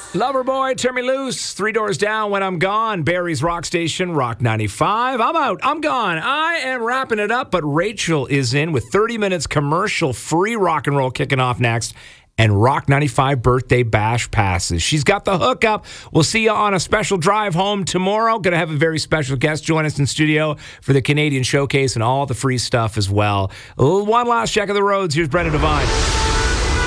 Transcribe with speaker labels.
Speaker 1: Loverboy, Turn Me Loose, Three Doors Down, When I'm Gone, Barry's Rock Station, Rock 95. I'm out. I'm gone. I am wrapping it up, but Rachel is in with 30 minutes commercial-free rock and roll kicking off next, and Rock 95 birthday bash passes. She's got the hookup. We'll see you on a special drive home tomorrow. Going to have a very special guest join us in studio for the Canadian Showcase and all the free stuff as well. One last check of the roads. Here's Brendan Devine.